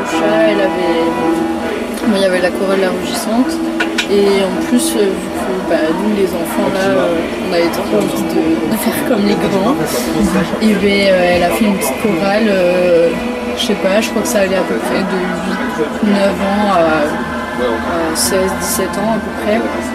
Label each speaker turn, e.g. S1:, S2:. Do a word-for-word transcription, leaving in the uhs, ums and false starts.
S1: chat, elle avait... Bon, il y avait la chorale La Rugissante. Et en plus, euh, vu que bah, nous les enfants là, euh, on avait trop envie de, de faire comme les grands, et ben, euh, elle a fait une petite chorale, euh, je sais pas, je crois que ça allait à peu près de huit neuf ans à, à seize dix-sept ans à peu près.